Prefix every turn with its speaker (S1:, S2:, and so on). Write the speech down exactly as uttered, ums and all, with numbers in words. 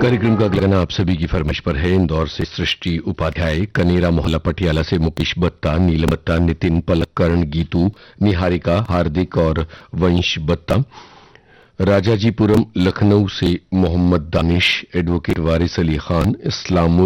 S1: कार्यक्रम का अगला गाना आप सभी की फरमाइश पर है। इंदौर से सृष्टि उपाध्याय, कनेरा मोहल्ला पटियाला से मुकेश बत्ता, नीलम बत्ता, नितिन, पलक, करण, गीतू, निहारिका, हार्दिक और वंश बत्ता। राजाजीपुरम लखनऊ से मोहम्मद दानिश, एडवोकेट वारिस अली खान, इस्लामुल